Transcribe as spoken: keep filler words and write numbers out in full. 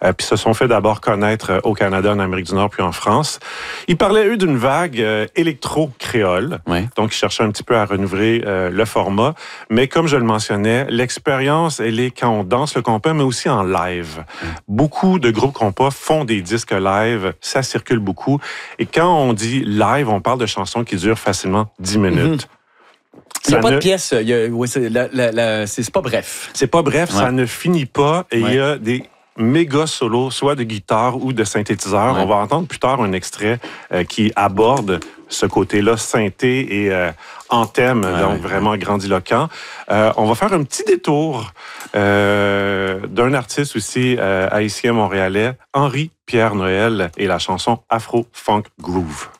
euh, puis se sont fait d'abord connaître euh, au Canada, en Amérique du Nord, puis en France. Ils parlaient, eux, d'une vague euh, électro-créole. Ouais. Donc, ils cherchaient un petit peu à renouveler euh, le format. Mais comme je le mentionnais, l'expérience, elle est quand on danse le compas, mais aussi en live. Mm. Beaucoup de groupes compas font des disques live. Ça circule beaucoup. Et quand on dit live, on parle de chansons qui durent facilement dix minutes. Mm-hmm. Il n'y a pas ne... de pièce. Il y a, oui, c'est, la, la, la, c'est, c'est pas bref. C'est pas bref, ouais. Ça ne finit pas. Et il ouais. y a des méga solos, soit de guitare ou de synthétiseur. Ouais. On va entendre plus tard un extrait euh, qui aborde ce côté-là, synthé et euh, en thème, ouais, donc ouais, vraiment ouais. grandiloquent. Euh, on va faire un petit détour euh, d'un artiste aussi euh, haïtien montréalais, Henri Pierre Noël, et la chanson Afro Funk Groove.